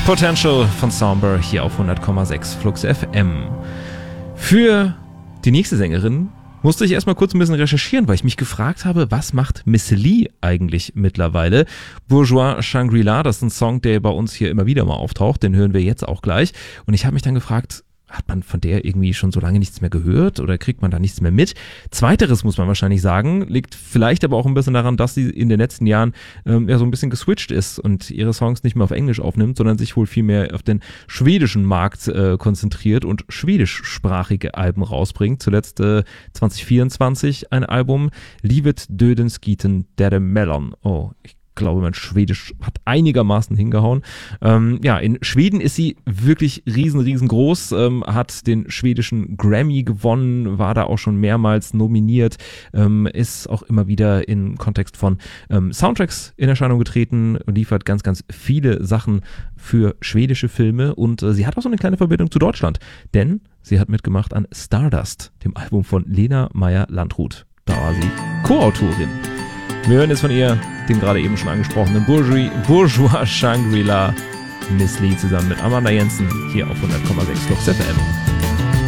Potential von Somber hier auf 100,6 Flux FM. Für die nächste Sängerin musste ich erstmal kurz ein bisschen recherchieren, weil ich mich gefragt habe, was macht Miss Li eigentlich mittlerweile? Bourgeois Shangri-La, das ist ein Song, der bei uns hier immer wieder mal auftaucht, den hören wir jetzt auch gleich. Und ich habe mich dann gefragt, hat man von der irgendwie schon so lange nichts mehr gehört oder kriegt man da nichts mehr mit? Zweiteres muss man wahrscheinlich sagen, liegt vielleicht aber auch ein bisschen daran, dass sie in den letzten Jahren so ein bisschen geswitcht ist und ihre Songs nicht mehr auf Englisch aufnimmt, sondern sich wohl viel mehr auf den schwedischen Markt konzentriert und schwedischsprachige Alben rausbringt. Zuletzt 2024 ein Album, Livet Dödens Giten der Melon. Oh, ich glaube, mein Schwedisch hat einigermaßen hingehauen. In Schweden ist sie wirklich riesengroß, hat den schwedischen Grammy gewonnen, war da auch schon mehrmals nominiert, ist auch immer wieder im Kontext von Soundtracks in Erscheinung getreten, liefert ganz viele Sachen für schwedische Filme und sie hat auch so eine kleine Verbindung zu Deutschland, denn sie hat mitgemacht an Stardust, dem Album von Lena Meyer-Landrut. Da war sie Co-Autorin. Wir hören jetzt von ihr den gerade eben schon angesprochenen Bourgeois Shangri-La, Miss Li zusammen mit Amanda Jensen hier auf 100,6 Flux FM.